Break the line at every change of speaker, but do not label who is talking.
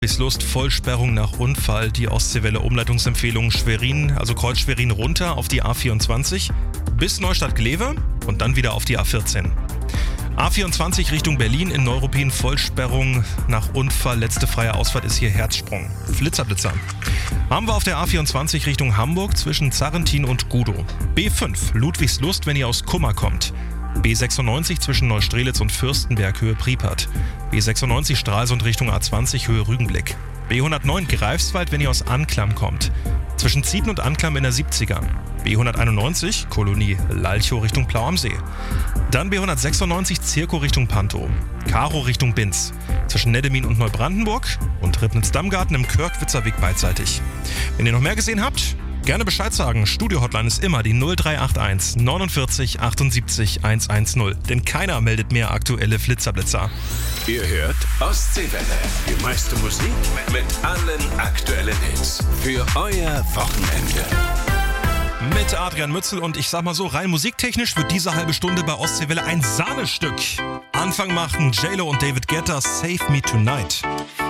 Lust, Vollsperrung nach Unfall, die Ostseewelle Umleitungsempfehlung Schwerin, also Kreuz Schwerin runter auf die A24 bis Neustadt-Glewe und dann wieder auf die A14. A24 Richtung Berlin in Neuruppin, Vollsperrung nach Unfall, letzte freie Ausfahrt ist hier Herzsprung. Flitzer. Haben wir auf der A24 Richtung Hamburg zwischen Zarrentin und Gudow. B5 Ludwigslust, wenn ihr aus Kummer kommt. B96 zwischen Neustrelitz und Fürstenberg Höhe Pripert. B96 Stralsund Richtung A20 Höhe Rügenblick. B109 Greifswald, wenn ihr aus Anklam kommt. Zwischen Zieten und Anklam in der 70er. B191 Kolonie Lalchow Richtung Plau am See. Dann B196 Zirkow Richtung Pantow. Karow Richtung Binz. Zwischen Neddemin und Neubrandenburg und Ribnitz-Dammgarten im Körkwitzer Weg beidseitig. Wenn ihr noch mehr gesehen habt, gerne Bescheid sagen. Studio-Hotline ist immer die 0381 49 78 110. Denn keiner meldet mehr aktuelle Flitzerblitzer.
Ihr hört Ostseewelle. Die meiste Musik mit allen aktuellen Hits. Für euer Wochenende.
Mit Adrian Mützel und ich sag mal so, rein musiktechnisch wird diese halbe Stunde bei Ostseewelle ein Sahnestück. Anfang machten J-Lo und David Guetta Save Me Tonight.